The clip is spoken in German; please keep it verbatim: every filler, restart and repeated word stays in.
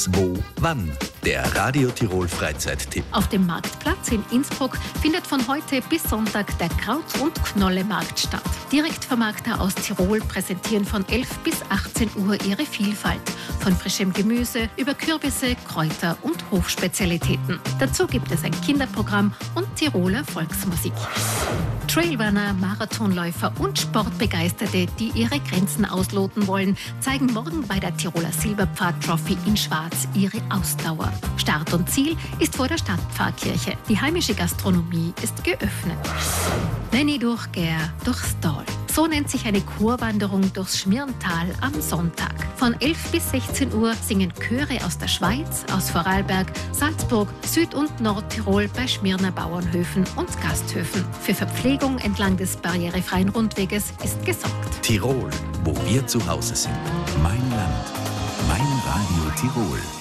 Was, Wo, Wann. Der Radio Tirol Freizeittipp. Auf dem Marktplatz in Innsbruck findet von heute bis Sonntag der Kraut- und Knollemarkt statt. Direktvermarkter aus Tirol präsentieren von elf bis achtzehn Uhr ihre Vielfalt. Von frischem Gemüse über Kürbisse, Kräuter und Hofspezialitäten. Dazu gibt es ein Kinderprogramm und Tiroler Volksmusik. Trailrunner, Marathonläufer und Sportbegeisterte, die ihre Grenzen ausloten wollen, zeigen morgen bei der Tiroler Silberpfad-Trophy in Schwarz ihre Ausdauer. Start und Ziel ist vor der Stadtpfarrkirche. Die heimische Gastronomie ist geöffnet. Wenn ich durchgehe, durchs Tal. So nennt sich eine Chorwanderung durchs Schmirntal am Sonntag. Von elf bis sechzehn Uhr singen Chöre aus der Schweiz, aus Vorarlberg, Salzburg, Süd- und Nordtirol bei Schmirner Bauernhöfen und Gasthöfen. Für Verpflegung entlang des barrierefreien Rundweges ist gesorgt. Tirol, wo wir zu Hause sind. Mein Land, mein Radio Tirol.